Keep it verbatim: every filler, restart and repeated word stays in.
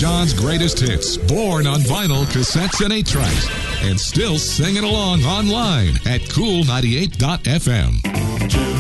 John's greatest hits, born on vinyl, cassettes, and eight tracks, and still singing along online at cool ninety-eight dot f m.